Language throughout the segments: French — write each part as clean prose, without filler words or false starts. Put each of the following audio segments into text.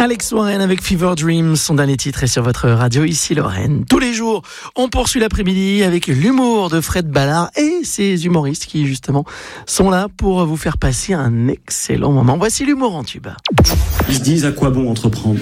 Alex Warren avec Fever Dreams, son dernier titre est sur votre radio ici Lorraine. Tous les jours, on poursuit l'après-midi avec l'humour de Fred Ballard et ses humoristes qui justement sont là pour vous faire passer un excellent moment. Voici l'humour en tube. Ils se disent à quoi bon entreprendre.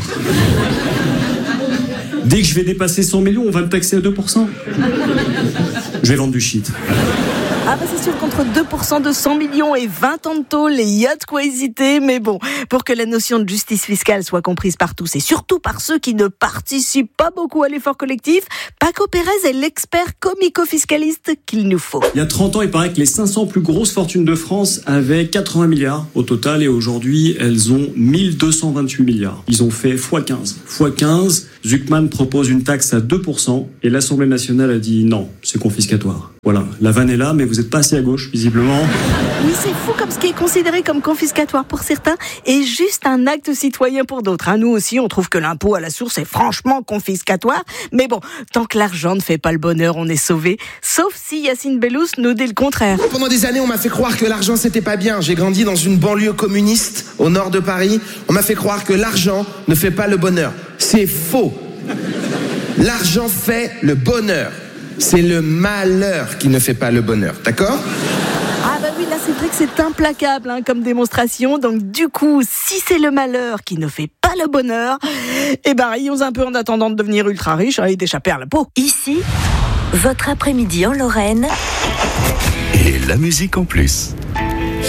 Dès que je vais dépasser 100 millions, on va me taxer à 2%. Je vais vendre du shit. Ah bah c'est sûr qu'entre 2% de 100 millions et 20 ans de tôle, les yachts quoi hésiter, mais bon, pour que la notion de justice fiscale soit comprise par tous et surtout par ceux qui ne participent pas beaucoup à l'effort collectif, Paco Pérez est l'expert comico-fiscaliste qu'il nous faut. Il y a 30 ans, il paraît que les 500 plus grosses fortunes de France avaient 80 milliards au total et aujourd'hui, elles ont 1228 milliards. Ils ont fait x15. x15, Zuckman propose une taxe à 2% et l'Assemblée nationale a dit non, c'est confiscatoire. Voilà, la vanne est là, mais vous n'êtes pas assez à gauche, visiblement. Oui, c'est fou comme ce qui est considéré comme confiscatoire pour certains est juste un acte citoyen pour d'autres. Nous aussi, on trouve que l'impôt à la source est franchement confiscatoire. Mais bon, tant que l'argent ne fait pas le bonheur, on est sauvé. Sauf si Yacine Bellous nous dit le contraire. Pendant des années, on m'a fait croire que l'argent, c'était pas bien. J'ai grandi dans une banlieue communiste au nord de Paris. On m'a fait croire que l'argent ne fait pas le bonheur. C'est faux. L'argent fait le bonheur. C'est le malheur qui ne fait pas le bonheur, d'accord ? Ah bah oui, là c'est vrai que c'est implacable comme démonstration. Donc du coup, si c'est le malheur qui ne fait pas le bonheur, rions un peu en attendant de devenir ultra riche et d'échapper à l'impôt. Ici, votre après-midi en Lorraine. Et la musique en plus.